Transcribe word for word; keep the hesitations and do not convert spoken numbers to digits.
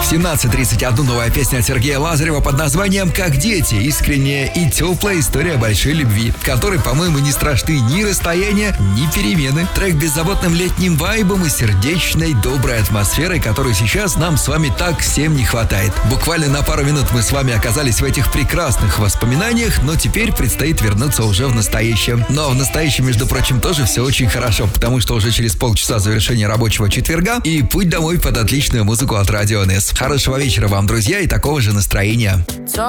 семнадцать тридцать один новая песня от Сергея Лазарева под названием «Как дети». Искренняя и теплая история большой любви, в которой, по-моему, не страшны ни расстояние, ни перемены. Трек беззаботным летним вайбом и сердечной, доброй атмосферой, которой сейчас нам с вами так всем не хватает. Буквально на пару минут мы с вами оказались в этих прекрасных воспоминаниях, но теперь предстоит вернуться уже в настоящее. Но в настоящем, между прочим, тоже все очень хорошо, потому что уже через полчаса завершения рабочего четверга и путь домой под отличную музыку от Радио эн эс. Хорошего вечера вам, друзья, и такого же настроения.